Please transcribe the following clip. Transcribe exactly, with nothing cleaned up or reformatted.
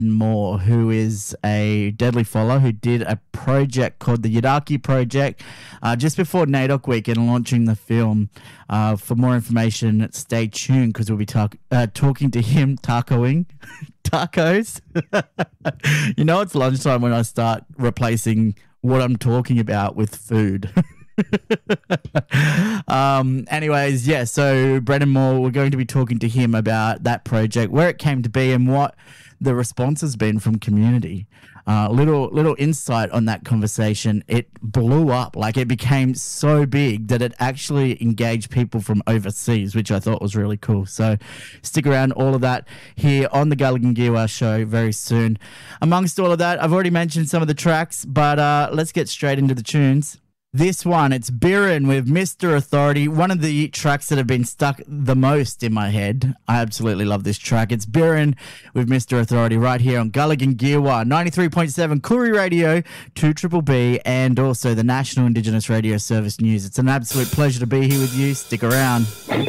Moore, who is a Deadly Follow, who did a project called the Yadaki Project uh, just before NAIDOC Week and launching the film. Uh, for more information, stay tuned because we'll be talk- uh, talking to him, tacoing, tacos. You know, it's lunchtime when I start replacing what I'm talking about with food. um anyways yeah so Brendan Moore, we're going to be talking to him about that project, where it came to be and what the response has been from community. Uh little little insight on that conversation. It blew up, like it became so big that it actually engaged people from overseas, which I thought was really cool. So stick around, all of that here on the Gulligan Gearwire show very soon. Amongst all of that, I've already mentioned some of the tracks, but uh let's get straight into the tunes. This one, it's Birin with Mister Authority, one of the tracks that have been stuck the most in my head. I absolutely love this track. It's Birin with Mister Authority right here on Gulligan Gearwire, ninety-three point seven Koori Radio, two B B, and also the National Indigenous Radio Service News. It's an absolute pleasure to be here with you. Stick around.